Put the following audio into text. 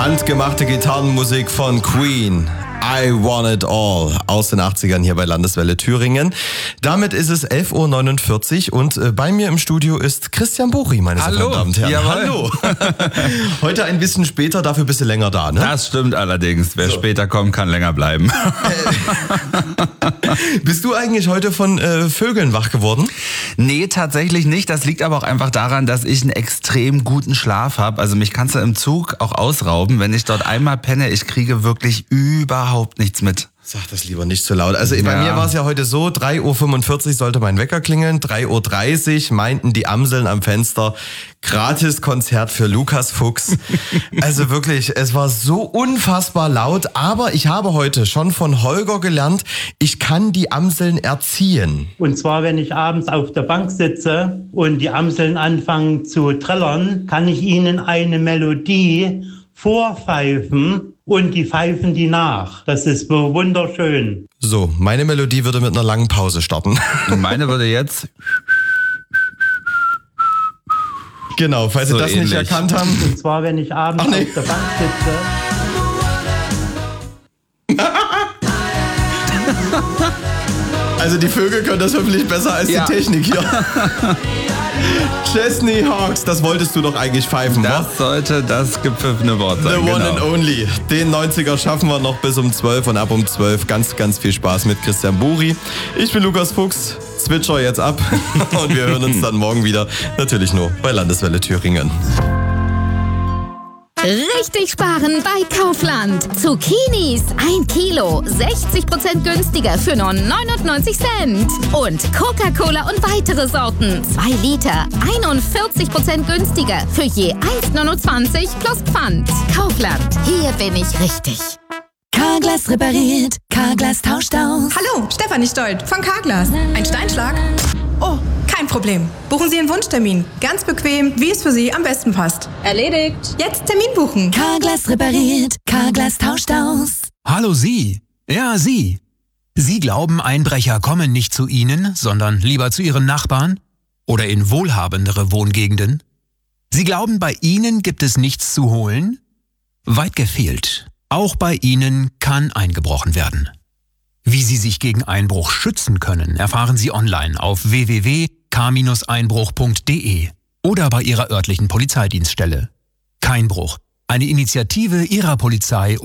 Handgemachte Gitarrenmusik von Queen. I Want It All aus den 80ern hier bei Landeswelle Thüringen. Damit ist es 11.49 Uhr und bei mir im Studio ist Christian Buchi, meine sehr verehrten Damen und Herren. Jawohl. Hallo. Heute ein bisschen später, dafür bist du länger da, ne? Das stimmt allerdings. Wer später kommt, kann länger bleiben. Bist du eigentlich heute von Vögeln wach geworden? Nee, tatsächlich nicht. Das liegt aber auch einfach daran, dass ich einen extrem guten Schlaf habe. Also mich kannst du im Zug auch ausrauben. Wenn ich dort einmal penne, ich kriege wirklich überhaupt nichts mit. Sag das lieber nicht so laut. Also bei mir war es ja heute so, 3.45 Uhr sollte mein Wecker klingeln, 3.30 Uhr meinten die Amseln am Fenster, Gratiskonzert für Lukas Fuchs. Also wirklich, es war so unfassbar laut, aber ich habe heute schon von Holger gelernt, ich kann die Amseln erziehen. Und zwar, wenn ich abends auf der Bank sitze und die Amseln anfangen zu trällern, kann ich ihnen eine Melodie vorpfeifen und die pfeifen die nach. Das ist wunderschön. So, meine Melodie würde mit einer langen Pause starten. Meine würde jetzt... Genau, falls Sie das ähnlich nicht erkannt haben. Und zwar, wenn ich abends auf der Bank sitze. Also die Vögel können das hoffentlich besser als die Technik hier. Chesney Hawks, das wolltest du doch eigentlich pfeifen, wa? Das sollte das gepfiffene Wort sein. The one and only. Den 90er schaffen wir noch bis um 12 und ab um 12 ganz, ganz viel Spaß mit Christian Buchi. Ich bin Lukas Fuchs, zwitscher jetzt ab und wir hören uns dann morgen wieder, natürlich nur bei Landeswelle Thüringen. Richtig sparen bei Kaufland. Zucchinis 1 Kilo, 60% günstiger für nur 99 Cent. Und Coca-Cola und weitere Sorten, 2 Liter, 41% günstiger für je 1,29 plus Pfand. Kaufland, hier bin ich richtig. Carglass repariert, Carglass tauscht aus. Hallo, Stefanie Stolt von Carglass. Ein Steinschlag? Oh, kein Problem. Buchen Sie einen Wunschtermin. Ganz bequem, wie es für Sie am besten passt. Erledigt. Jetzt Termin buchen. Carglass repariert, Carglass tauscht aus. Hallo Sie. Ja, Sie. Sie glauben, Einbrecher kommen nicht zu Ihnen, sondern lieber zu Ihren Nachbarn? Oder in wohlhabendere Wohngegenden? Sie glauben, bei Ihnen gibt es nichts zu holen? Weit gefehlt. Auch bei Ihnen kann eingebrochen werden. Wie Sie sich gegen Einbruch schützen können, erfahren Sie online auf www.k-einbruch.de oder bei Ihrer örtlichen Polizeidienststelle. Keinbruch, eine Initiative Ihrer Polizei